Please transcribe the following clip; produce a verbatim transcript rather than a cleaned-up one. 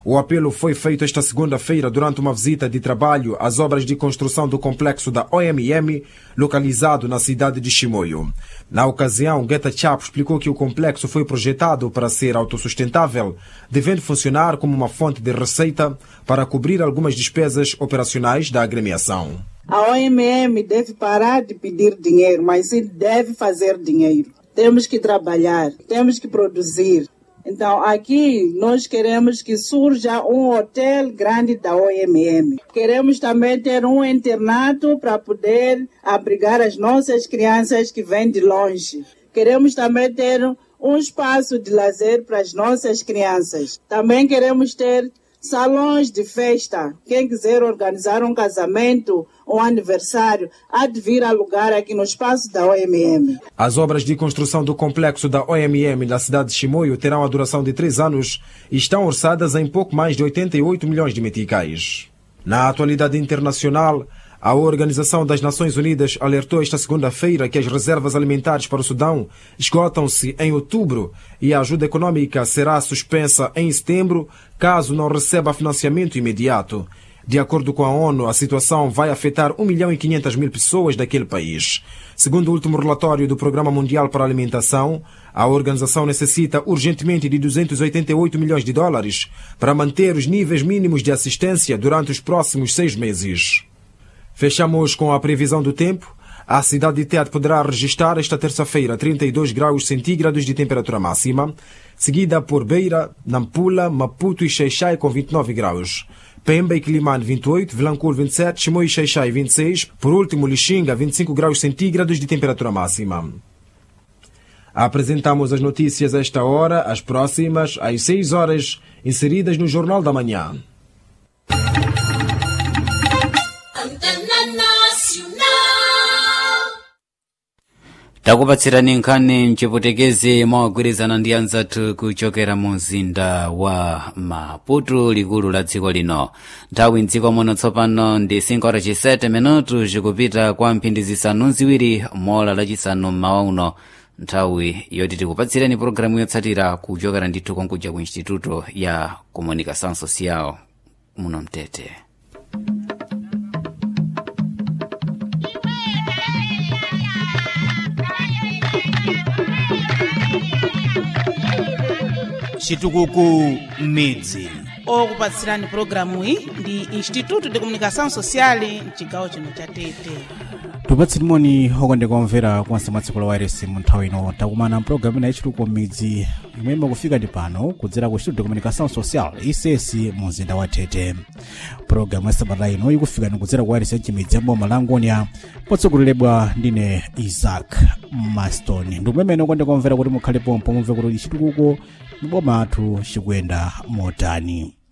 O apelo foi feito esta segunda-feira durante uma visita de trabalho às obras de construção do complexo da O M M, localizado na cidade de Chimoio. Na ocasião, Getachew explicou que o complexo foi projetado para ser autossustentável, devendo funcionar como uma fonte de receita para cobrir algumas despesas operacionais da agremiação. A O M M deve parar de pedir dinheiro, mas sim deve fazer dinheiro. Temos que trabalhar, temos que produzir. Então, aqui nós queremos que surja um hotel grande da O M M. Queremos também ter um internato para poder abrigar as nossas crianças que vêm de longe. Queremos também ter um espaço de lazer para as nossas crianças. Também queremos ter salões de festa. Quem quiser organizar um casamento, um aniversário, há de vir alugar aqui no espaço da O M M. As obras de construção do complexo da O M M na cidade de Chimoio terão a duração de três anos e estão orçadas em pouco mais de oitenta e oito milhões de meticais. Na atualidade internacional, a Organização das Nações Unidas alertou esta segunda-feira que as reservas alimentares para o Sudão esgotam-se em outubro e a ajuda econômica será suspensa em setembro caso não receba financiamento imediato. De acordo com a ONU, a situação vai afetar um milhão e quinhentas mil pessoas daquele país. Segundo o último relatório do Programa Mundial para a Alimentação, a organização necessita urgentemente de duzentos e oitenta e oito milhões de dólares para manter os níveis mínimos de assistência durante os próximos seis meses. Fechamos com a previsão do tempo. A cidade de Tete poderá registrar esta terça-feira trinta e dois graus centígrados de temperatura máxima, seguida por Beira, Nampula, Maputo e Xai-Xai com vinte e nove graus. Pemba e Quilimane vinte e oito, Vilanculo vinte e sete, Chimoio e Xai-Xai vinte e seis, por último Lixinga vinte e cinco graus centígrados de temperatura máxima. Apresentamos as notícias a esta hora, as próximas às seis horas, inseridas no Jornal da Manhã. Takupatsirani nkhani mchiputekezi mwagwirizana ndi anzathu kuchokera mu mzinda wa Maputo, likulu la dziko lino. Nthawi mdziko muno tsopano ndi cinco horas e sete minutos zikupita kwa mphindi zisanu ziwiri mola lachisanu mmawa uno, nthawi yoti tikupatsireni programu yotsatira kuchokera ndithu konkuja ku Instituto ya Comunicação Social muno Mtete. Chitukuku midzi okupatsirani programu iyi ndi Instituto de Comunicação Social mchigawo chino cha Tete. tupatseni moni okondeka omvera konse matsiko la wireless mu nthawi ino takumana mpulogalamu ina yachitukuko midzi imwe imakufika ndi pano kudzera ku Instituto de Comunicação Social I C S mu mzinda wa Tete. Pulogalamu ya sabata ino ikufika ni kudzera ku wireless yachimidzi ya boma la Ngonia potsogoleredwa ndine Isaac Maston. Ndi mmene okondeka omvera kuti mukhale pompo mumve kuti chitukuko mboma athu chikuyenda motani.